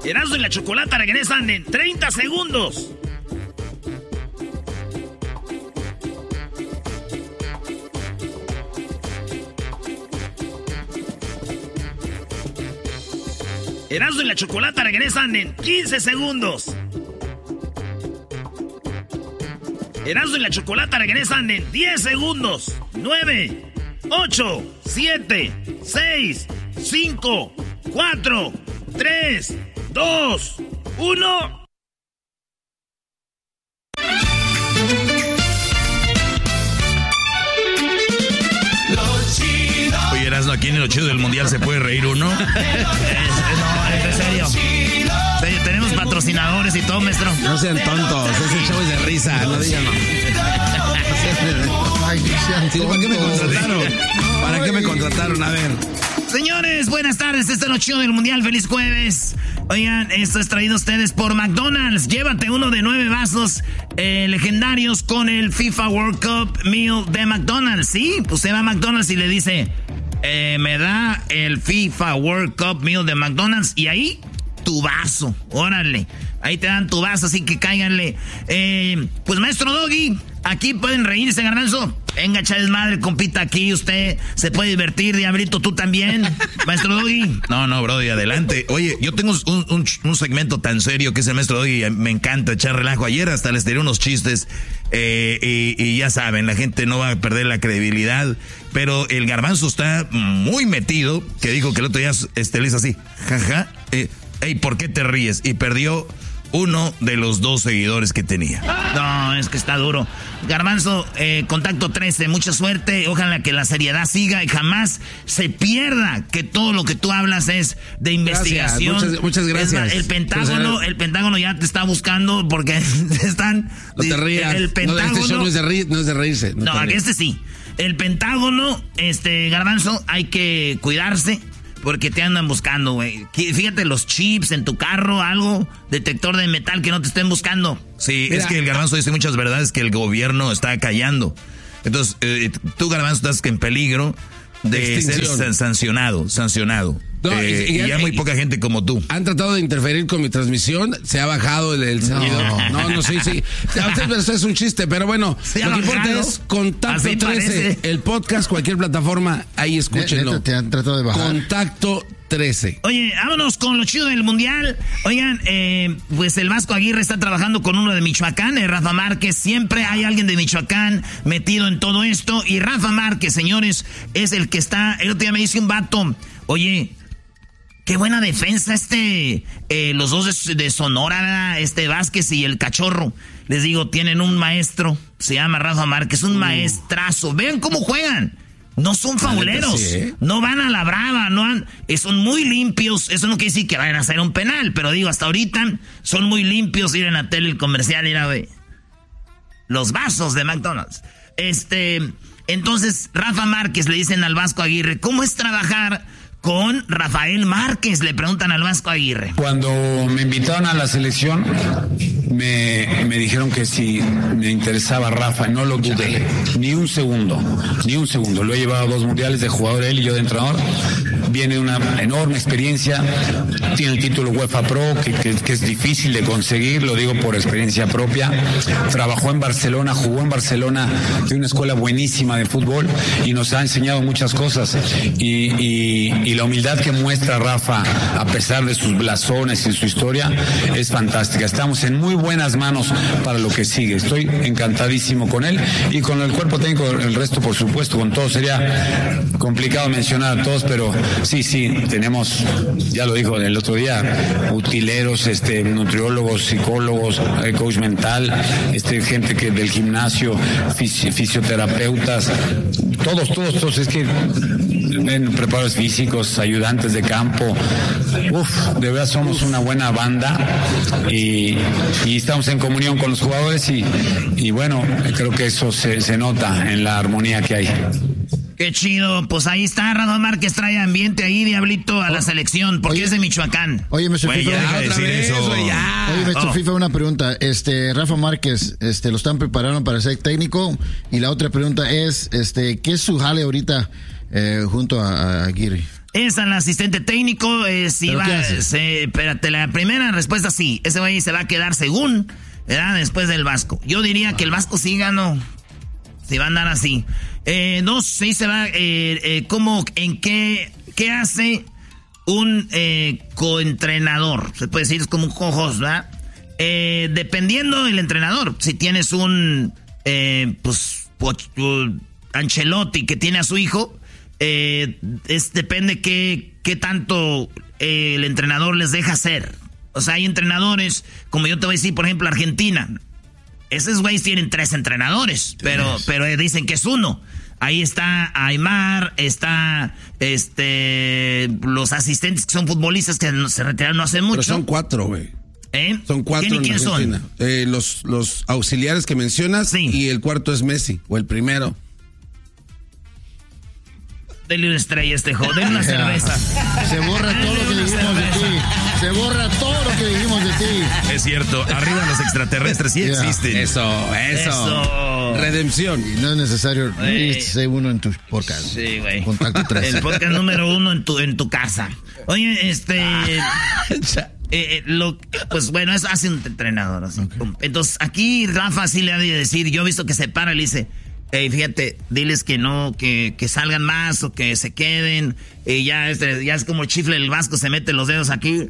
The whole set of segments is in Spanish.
Erasmo y la Chocolata regresan en 30 segundos. Erasmo y la Chocolata regresan en 15 segundos. Erasmo y la Chocolata regresan en 10 segundos. 9, 8, 7, 6, 5, 4, 3, 2, 1. Oye, Erasmo, aquí en el chido del mundial se puede reír uno. No, es en serio. Tenemos patrocinadores y todo, maestro. No sean tontos, ese show es de risa, no digan. ¿Para qué me contrataron? ¿Para qué me contrataron? A ver. Señores, buenas tardes. Este es el chido del mundial. Feliz jueves. Oigan, esto es traído a ustedes por McDonald's. Llévate uno de 9 vasos legendarios con el FIFA World Cup Meal de McDonald's. Sí, usted va a McDonald's y le dice, me da el FIFA World Cup Meal de McDonald's. Y ahí, tu vaso. Órale. Ahí te dan tu vaso, así que cáiganle. Pues maestro Doggy, aquí pueden reírse, Garbanzo. Venga, Chávez madre, compita aquí. Usted se puede divertir, Diablito, tú también. Maestro Doggy. No, brody, adelante. Oye, yo tengo un segmento tan serio que es el Maestro Doggy. Me encanta echar relajo. Ayer hasta les tiré unos chistes. Y ya saben, la gente no va a perder la credibilidad. Pero el Garbanzo está muy metido. Que dijo que el otro día le hizo así. Jaja. Ey, ¿por qué te ríes? Y perdió uno de los 2 seguidores que tenía. No, es que está duro. Garbanzo, contacto 13, mucha suerte. Ojalá que la seriedad siga y jamás se pierda que todo lo que tú hablas es de investigación. Muchas gracias. El Pentágono ya te está buscando porque están... No te rías. El Pentágono... No, este show no es de reírse. No, este sí. El Pentágono, Garbanzo, hay que cuidarse. Porque te andan buscando, güey. Fíjate, los chips en tu carro, algo, detector de metal que no te estén buscando. Sí, mira, es que el Garbanzo dice muchas verdades que el gobierno está callando. Entonces, tú, Garbanzo, estás en peligro de ser sancionado. No, y ya muy poca gente como tú. Han tratado de interferir con mi transmisión, se ha bajado el sonido. No, sí. Pero esto es un chiste, pero bueno, lo que importa es Contacto 13, el podcast, cualquier plataforma, ahí escúchenlo. Te han tratado de bajar. Contacto 13. Oye, vámonos con lo chido del mundial. Oigan, pues el Vasco Aguirre está trabajando con uno de Michoacán, Rafa Márquez. Siempre hay alguien de Michoacán metido en todo esto. Y Rafa Márquez, señores, es el que está... El otro día me dice un vato, oye... Qué buena defensa los dos de Sonora, Vázquez y el Cachorro. Les digo, tienen un maestro, se llama Rafa Márquez, un maestrazo. Vean cómo juegan. No son fauleros, sí, no van a la brava, son muy limpios. Eso no quiere decir que vayan a hacer un penal, pero digo, hasta ahorita son muy limpios. Ir en la tele, el comercial, güey. Los vasos de McDonald's. Entonces, Rafa Márquez le dicen al Vasco Aguirre, ¿cómo es trabajar con Rafael Márquez? Le preguntan al Vasco Aguirre. Cuando me invitaron a la selección, me dijeron que si me interesaba Rafa, no lo dudé, ni un segundo. Lo he llevado a 2 mundiales de jugador, él y yo de entrenador. Viene una enorme experiencia, tiene el título UEFA Pro, que es difícil de conseguir, lo digo por experiencia propia. Trabajó en Barcelona, jugó en Barcelona, tiene una escuela buenísima de fútbol y nos ha enseñado muchas cosas. Y la humildad que muestra Rafa, a pesar de sus blasones y su historia, es fantástica. Estamos en muy buenas manos para lo que sigue. Estoy encantadísimo con él y con el cuerpo técnico, el resto, por supuesto, con todo. Sería complicado mencionar a todos, pero sí, tenemos, ya lo dijo el otro día, utileros, nutriólogos, psicólogos, coach mental, gente que del gimnasio, fisioterapeutas, todos, es que preparadores físicos, ayudantes de campo. De verdad somos una buena banda y estamos en comunión con los jugadores y bueno, creo que eso se nota en la armonía que hay. Qué chido, pues ahí está, Rafa Márquez trae ambiente ahí, Diablito, a la selección, porque es de Michoacán. Oye, me FIFA, una pregunta. Rafa Márquez, lo están preparando para ser técnico, y la otra pregunta es, ¿qué es su jale ahorita junto a Aguirre? Es al asistente técnico, si va, espérate, la primera respuesta sí, ese güey se va a quedar según, ¿verdad? Después del Vasco. Yo diría que el Vasco sí ganó, si va a andar así. No, sí se va, ¿cómo, en qué hace un coentrenador? Se puede decir, es como un co-host, ¿verdad? Dependiendo del entrenador, si tienes un, Ancelotti que tiene a su hijo, depende qué tanto el entrenador les deja hacer. O sea, hay entrenadores, como yo te voy a decir, por ejemplo, Argentina. Esos güeyes tienen 3 entrenadores, pero dicen que es uno. Ahí está Aymar, está los asistentes que son futbolistas que se retiraron no hace mucho. Pero son 4, güey. Son 4 en Argentina. Los auxiliares que mencionas, sí. Y el cuarto es Messi, o el primero. Dele una estrella a este joven, dele una cerveza. Se borra todo lo que dijimos de ti. Se borra todo lo que dijimos de ti. Es cierto, arriba los extraterrestres sí existen. Eso. Redención. Y no es necesario ser uno en tu podcast. Sí, güey. Contacto 3. El podcast número 1 en tu casa. Oye, pues bueno, eso hace un entrenador. Así. Okay. Entonces, aquí Rafa sí le ha de decir, yo he visto que se para y le dice, fíjate, diles que no, que salgan más o que se queden. Ya es como el chifle del Vasco, se mete los dedos aquí.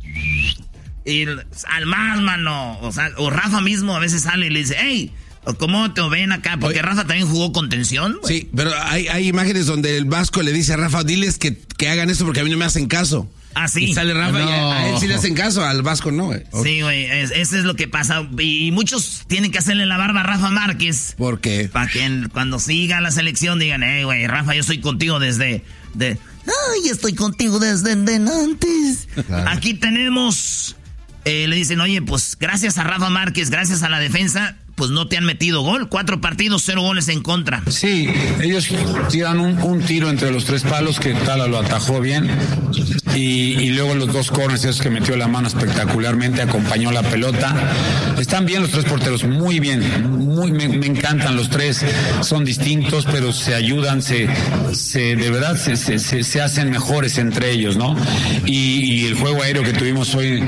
Y al más, mano. O Rafa mismo a veces sale y le dice, hey, ¿cómo te ven acá? Porque oye, Rafa también jugó contención. Sí, pero hay imágenes donde el Vasco le dice a Rafa, diles que hagan esto porque a mí no me hacen caso. Ah, sí. Y sale Rafa y a él sí le hacen caso, al Vasco no, güey. Sí, güey, eso es lo que pasa. Y muchos tienen que hacerle la barba a Rafa Márquez. ¿Por qué? Para que cuando siga la selección digan, güey, Rafa, yo estoy contigo desde... Ay, estoy contigo desde antes. Claro. Aquí tenemos... le dicen, oye, pues gracias a Rafa Márquez, gracias a la defensa... pues no te han metido gol. 4 partidos, 0 goles en contra. Sí, ellos tiran un tiro entre los 3 palos que Tala lo atajó bien. Y luego los 2 corners, esos que metió la mano espectacularmente, acompañó la pelota. Están bien los 3 porteros, muy bien. Me encantan los 3. Son distintos, pero se ayudan, de verdad se hacen mejores entre ellos, ¿no? Y el juego aéreo que tuvimos hoy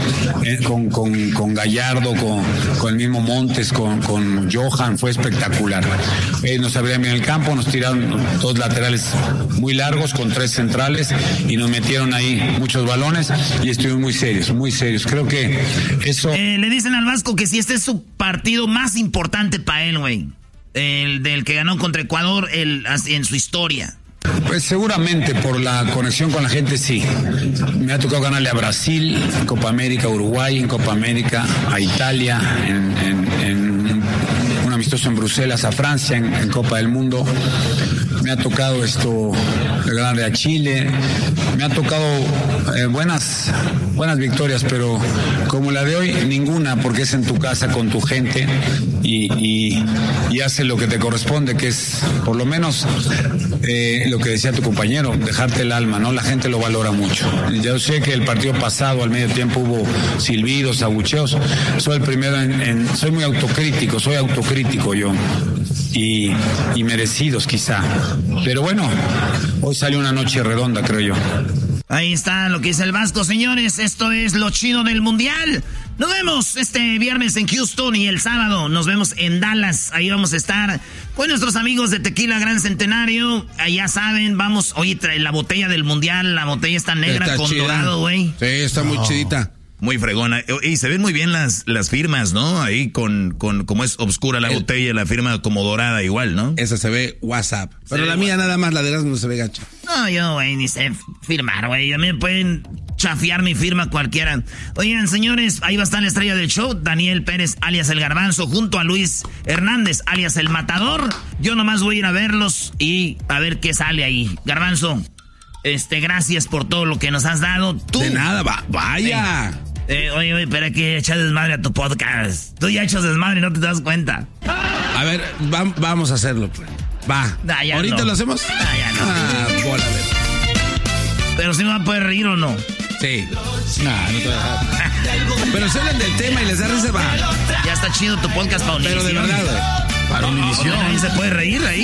con Gallardo, con el mismo Montes, con Johan, fue espectacular. Nos abrían bien el campo, nos tiraron 2 laterales muy largos con 3 centrales y nos metieron ahí muchos balones y estuvimos muy serios. Creo que eso... le dicen al Vasco que si este es su partido más importante para él, güey. El del que ganó contra Ecuador en su historia. Pues seguramente por la conexión con la gente sí. Me ha tocado ganarle a Brasil, en Copa América, a Uruguay, en Copa América, a Italia, en un amistoso en Bruselas, a Francia, en Copa del Mundo. Me ha tocado ganarle a Chile. Me ha tocado buenas victorias, pero como la de hoy, ninguna, porque es en tu casa con tu gente y hace lo que te corresponde, que es por lo menos lo que decía tu compañero, dejarte el alma, ¿no? La gente lo valora mucho. Yo sé que el partido pasado, al medio tiempo, hubo silbidos, abucheos. Soy el primero soy muy autocrítico, yo. Y merecidos quizá. Pero bueno, hoy salió una noche redonda, creo yo. Ahí está lo que dice el Vasco, señores. Esto es lo chido del Mundial. Nos vemos este viernes en Houston y el sábado nos vemos en Dallas. Ahí vamos a estar con nuestros amigos de Tequila Gran Centenario. Ya saben, vamos, oye, trae la botella del Mundial. La botella está negra está con chida. Dorado, güey. Sí, está muy chidita. Muy fregona. Y se ven muy bien las firmas, ¿no? Ahí con como es oscura la botella, la firma como dorada igual, ¿no? Esa se ve WhatsApp. Pero la mía nada más, la de las no se ve gacha. No, yo, güey, ni sé firmar, güey. A mí me pueden chafiar mi firma cualquiera. Oigan, señores, ahí va a estar la estrella del show, Daniel Pérez, alias El Garbanzo, junto a Luis Hernández, alias El Matador. Yo nomás voy a ir a verlos y a ver qué sale ahí. Garbanzo, gracias por todo lo que nos has dado. Tú. De nada, vaya. Oye, espera que echas desmadre a tu podcast. Tú ya echas desmadre y no te das cuenta. A ver, vamos a hacerlo, pues. Va. ¿Ahorita no lo hacemos? Ya no. Bola, a ver. Pero si me va a poder reír o no. Sí. No te voy a dejar. Pero se hablan del tema y les da risa, va. Ya está chido tu podcast para Univisión. Pero de verdad, güey. Para Univisión. ¿Se puede reír ahí?